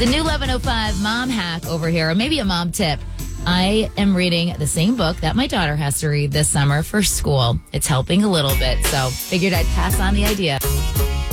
The new 1105 mom hack over here, or maybe a mom tip. I am reading the same book that my daughter has to read this summer for school. It's helping a little bit, so figured I'd pass on the idea.